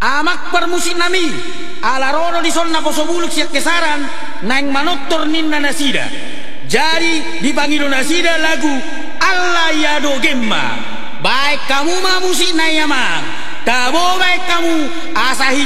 Amak permusik nami alarono di sonna posobuluk siak kesaran nang manottor ninna nasida. Jadi dipanggil nasida lagu Allah Yado Gemma. Baik kamu ma musik na yamang, tabo baik kamu asahi